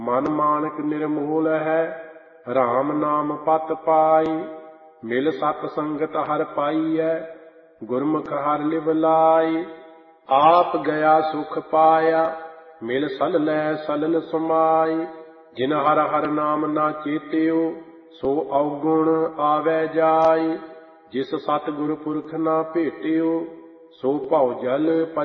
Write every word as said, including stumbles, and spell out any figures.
ਮਨ ਮਾਨਕ ਨਿਰਮੋਲ ਹੈ, ਰਾਮ ਨਾਮ ਪਤ ਪਾਈ। ਮਿਲ ਸਤ ਸੰਗਤ ਹਰ ਪਾਈਐ, ਗੁਰਮੁਖ ਹਰ ਲਿਵ ਲਾਈ। ਆਪ ਗਿਆ ਸੁਖ ਪਾਇਆ, ਮਿਲ ਸਲਲੈ ਸਲਲ ਸਮਾਈ। ਜਿਨ ਹਰ ਹਰ ਨਾਮ ਨਾ ਚੇਤਿਓ, ਸੋ ਔਗੁਣ ਆਵੈ ਜਾਈ। ਜਿਸ ਸਤਿਗੁਰ ਪੁਰਖ ਨਾ ਭੇਟਿਓ, ਸੋ ਭਉ ਜਲ